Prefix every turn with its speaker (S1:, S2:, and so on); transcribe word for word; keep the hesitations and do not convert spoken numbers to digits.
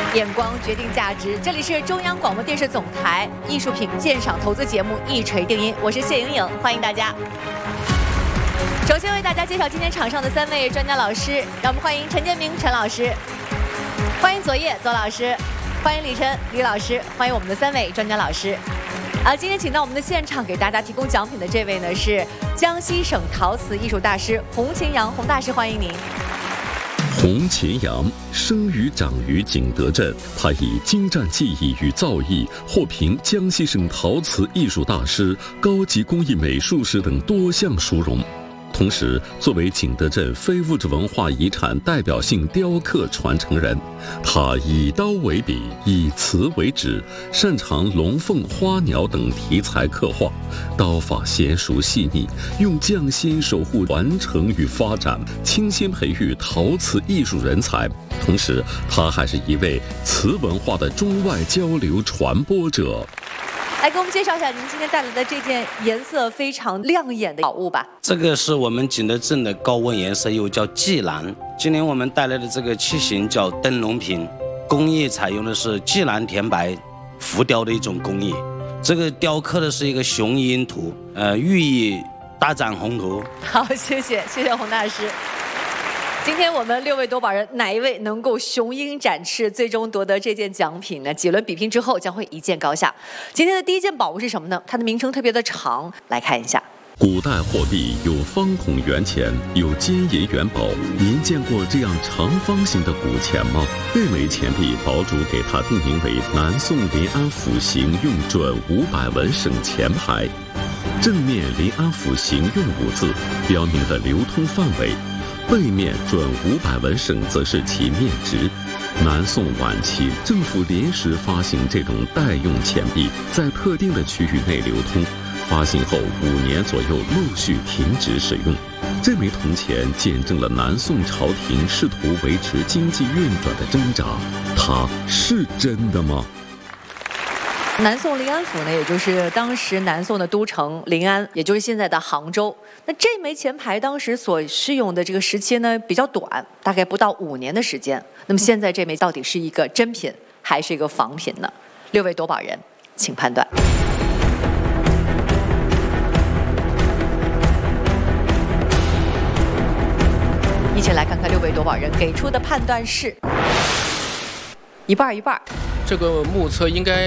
S1: 眼光决定价值，这里是中央广播电视总台艺术品鉴赏投资节目《一锤定音》，我是谢莹莹，欢迎大家。首先为大家介绍今天场上的三位专家老师，让我们欢迎陈建明陈老师，欢迎左叶左老师，欢迎李晨李老师，欢迎我们的三位专家老师。啊，今天请到我们的现场给大家提供奖品的这位呢是江西省陶瓷艺术大师洪勤阳洪大师，欢迎您。
S2: 洪勤阳生于长于景德镇，他以精湛技艺与造诣获评江西省陶瓷艺术大师、高级工艺美术师等多项殊荣。同时，作为景德镇非物质文化遗产代表性雕刻传承人，他以刀为笔，以瓷为纸，擅长龙凤花鸟等题材刻画，刀法娴熟细腻，用匠心守护传承与发展，倾心培育陶瓷艺术人才。同时，他还是一位瓷文化的中外交流传播者。
S1: 来给我们介绍一下您今天带来的这件颜色非常亮眼的宝物吧。
S3: 这个是我们景德镇的高温颜色，又叫霁蓝。今年我们带来的这个器型叫灯笼瓶，工艺采用的是霁蓝填白浮雕的一种工艺。这个雕刻的是一个雄鹰图，呃，寓意大展宏图。
S1: 好，谢谢，谢谢洪大师。今天我们六位夺宝人哪一位能够雄鹰展翅，最终夺得这件奖品呢？几轮比拼之后将会一见高下。今天的第一件宝物是什么呢？它的名称特别的长，来看一下。
S2: 古代货币有方孔圆钱，有尖银元宝。您见过这样长方形的古钱吗？这枚钱币堡主给它定名为南宋临安府行用准五百文省钱牌，正面临安府行用五字，标明了流通范围。背面准五百文省则是其面值。南宋晚期，政府临时发行这种代用钱币，在特定的区域内流通，发行后五年左右陆续停止使用。这枚铜钱见证了南宋朝廷试图维持经济运转的挣扎，它是真的吗？
S1: 南宋临安府呢，也就是当时南宋的都城临安，也就是现在的杭州。那这枚钱牌当时所适用的这个时期呢比较短，大概不到五年的时间。那么现在这枚到底是一个真品还是一个仿品呢？六位夺宝人，请判断。一起来看看六位夺宝人给出的判断是一半一半。
S4: 这个目测应该